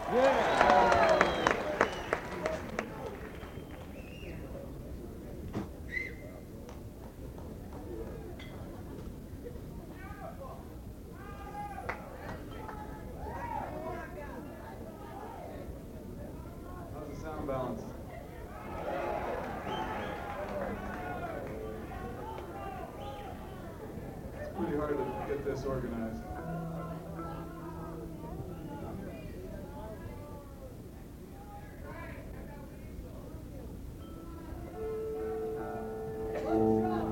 How's the sound balance? It's pretty hard to get this organized.